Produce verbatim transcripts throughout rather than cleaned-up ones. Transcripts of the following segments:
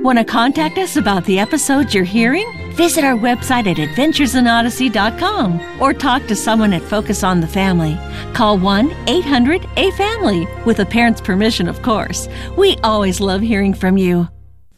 Want to contact us about the episodes you're hearing? Visit our website at adventures in odyssey dot com or talk to someone at Focus on the Family. Call one eight hundred A family, with a parent's permission, of course. We always love hearing from you.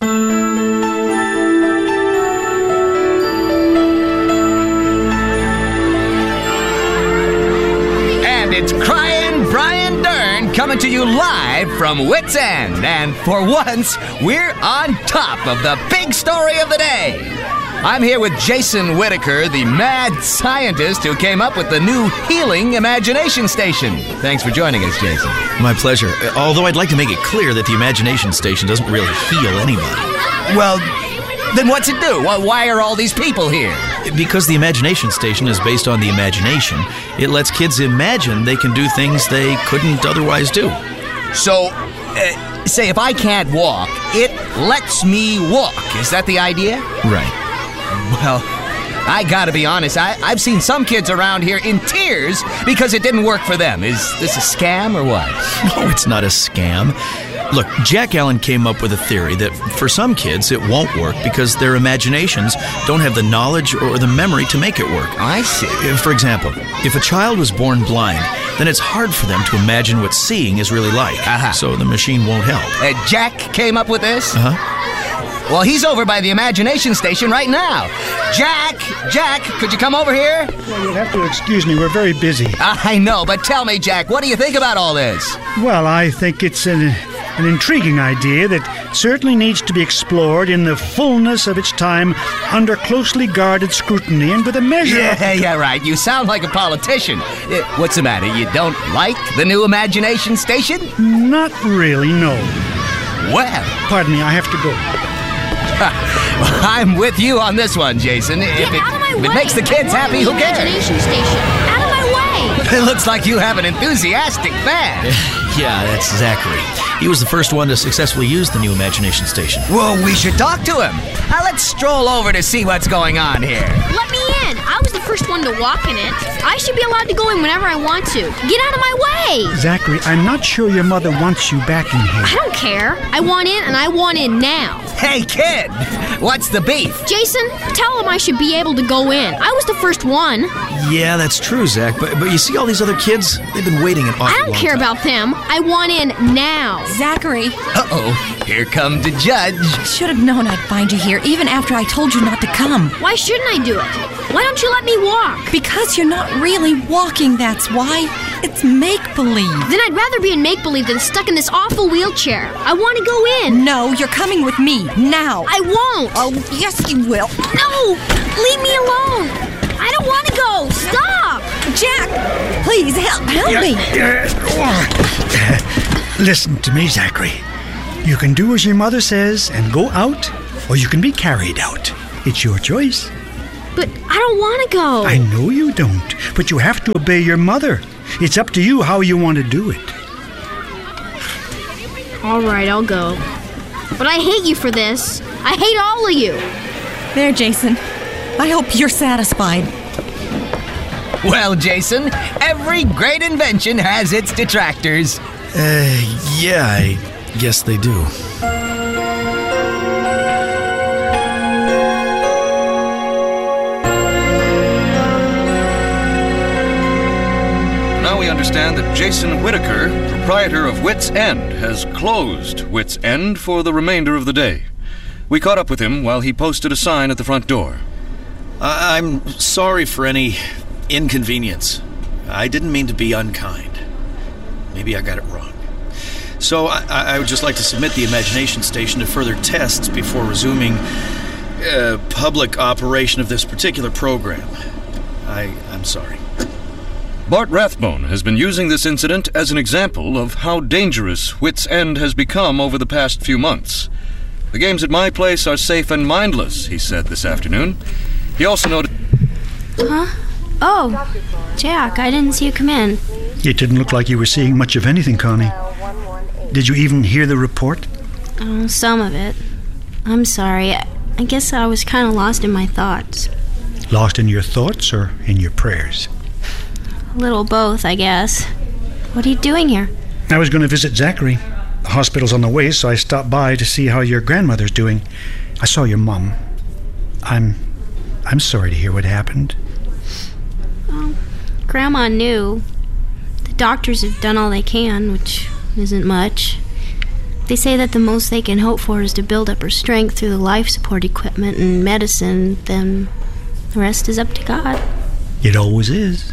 And it's Crying Brian Dern coming to you live from Wits End. And for once, we're on top of the big story of the day. I'm here with Jason Whitaker, the mad scientist who came up with the new healing imagination station. Thanks for joining us, Jason. My pleasure. Although I'd like to make it clear that the imagination station doesn't really heal anybody. Well, then what's it do? Why are all these people here? Because the imagination station is based on the imagination, it lets kids imagine they can do things they couldn't otherwise do. So, uh, say if I can't walk, it lets me walk. Is that the idea? Right. Well, I gotta be honest, I, I've seen some kids around here in tears because it didn't work for them. Is this a scam or what? No, it's not a scam. Look, Jack Allen came up with a theory that for some kids it won't work because their imaginations don't have the knowledge or the memory to make it work. I see. For example, if a child was born blind, then it's hard for them to imagine what seeing is really like. Uh-huh. So the machine won't help. Uh, Jack came up with this? Uh-huh. Well, he's over by the imagination station right now. Jack, Jack, could you come over here? Well, you'll have to excuse me. We're very busy. I know, but tell me, Jack, what do you think about all this? Well, I think it's an, an intriguing idea that certainly needs to be explored in the fullness of its time under closely guarded scrutiny and with a measure Yeah, of... yeah, right. You sound like a politician. Uh, What's the matter? You don't like the new imagination station? Not really, no. Well, Pardon me, I have to go. I'm with you on this one, Jason. Get If it, out of my if way. it makes the kids I'm happy, the who cares? Imagination station. Out of my way. It looks like you have an enthusiastic fan. Yeah, that's Zachary. He was the first one to successfully use the new imagination station. Well, we should talk to him. Now let's stroll over to see what's going on here. Let me in. I was the first one to walk in it. I should be allowed to go in whenever I want to. Get out of my way. Zachary, I'm not sure your mother wants you back in I here. don't care. I want in, and I want in now. Hey, kid, what's the beef? Jason, tell him I should be able to go in. I was the first one. Yeah, that's true, Zach. But but you see all these other kids? They've been waiting an awful I don't long care time. about them. I want in now. Zachary, Uh-oh, here comes the judge. should have known I'd find you here even after I told you not to come. Why shouldn't I do it? Why don't you let me walk? Because you're not really walking, that's why. It's make-believe. Then I'd rather be in make-believe than stuck in this awful wheelchair. I want to go in. No, you're coming with me, now. I won't. Oh, yes, you will. No! Leave me alone! I don't want to go! Stop! Jack, please, help, help me. Listen to me, Zachary. You can do as your mother says and go out, or you can be carried out. It's your choice. But I don't want to go. I know you don't, but you have to obey your mother. It's up to you how you want to do it. All right, I'll go. But I hate you for this. I hate all of you. There, Jason. I hope you're satisfied. Well, Jason, every great invention has its detractors. Uh, yeah, I guess they do. Now we understand that Jason Whitaker, proprietor of Wits End, has closed Wits End for the remainder of the day. We caught up with him while he posted a sign at the front door. I- I'm sorry for any inconvenience. I didn't mean to be unkind. Maybe I got it wrong. So I, I would just like to submit the imagination station to further tests before resuming uh, public operation of this particular program. I, I'm sorry. Bart Rathbone has been using this incident as an example of how dangerous Wits End has become over the past few months. The games at my place are safe and mindless, he said this afternoon. He also noted... Huh? Oh, Jack, I didn't see you come in. It didn't look like you were seeing much of anything, Connie. Did you even hear the report? Oh, some of it. I'm sorry. I, I guess I was kind of lost in my thoughts. Lost in your thoughts or in your prayers? A little both, I guess. What are you doing here? I was going to visit Zachary. hospital's on the way, so I stopped by to see how your grandmother's doing. I saw your mom. I'm... I'm sorry to hear what happened. Well, Grandma knew. The doctors have done all they can, which isn't much. They say that the most they can hope for is to build up her strength through the life support equipment and medicine. Then the rest is up to God. It always is.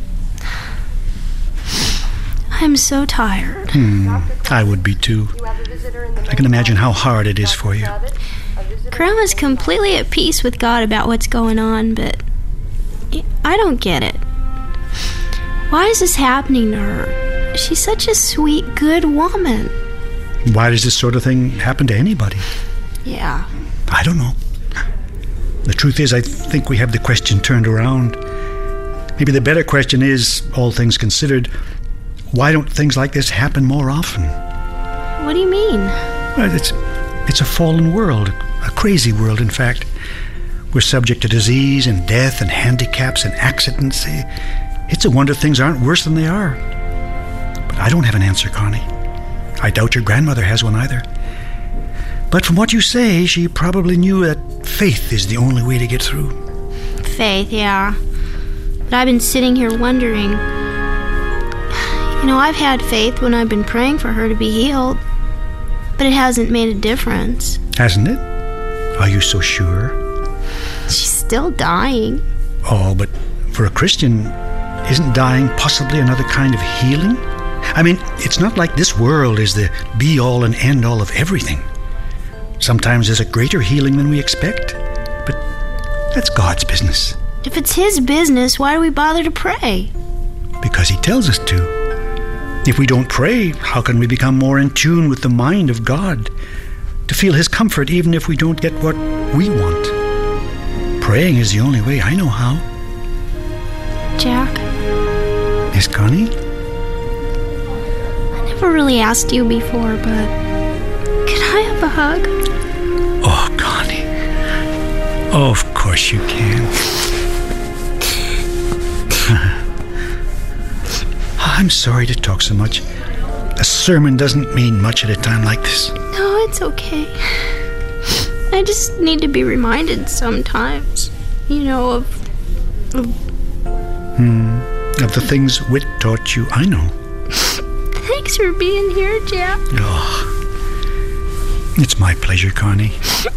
I'm so tired. Hmm, I would be too. I can imagine how hard it is for you. Grandma's completely at peace with God about what's going on, but I don't get it. Why is this happening to her? She's such a sweet, good woman. Why does this sort of thing happen to anybody? Yeah. I don't know. The truth is, I think we have the question turned around. Maybe the better question is, all things considered, why don't things like this happen more often? What do you mean? Well, it's, it's a fallen world, a crazy world, in fact. We're subject to disease and death and handicaps and accidents. It's a wonder things aren't worse than they are. But I don't have an answer, Connie. I doubt your grandmother has one either. But from what you say, she probably knew that faith is the only way to get through. Faith, yeah. But I've been sitting here wondering. You know, I've had faith when I've been praying for her to be healed, but it hasn't made a difference. Hasn't it? Are you so sure? She's still dying. Oh, but for a Christian, isn't dying possibly another kind of healing? I mean, it's not like this world is the be-all and end-all of everything. Sometimes there's a greater healing than we expect, but that's God's business. If it's His business, why do we bother to pray? Because He tells us to. If we don't pray, how can we become more in tune with the mind of God? To feel His comfort even if we don't get what we want. Praying is the only way I know how. Jack? Miss Connie? I never really asked you before, but can I have a hug? Oh, Connie. Oh, of course you can. I'm sorry to talk so much. A sermon doesn't mean much at a time like this. No, it's okay. I just need to be reminded sometimes, you know, of... Of, hmm, of the things Whit taught you, I know. Thanks for being here, Jack. Oh, it's my pleasure, Connie.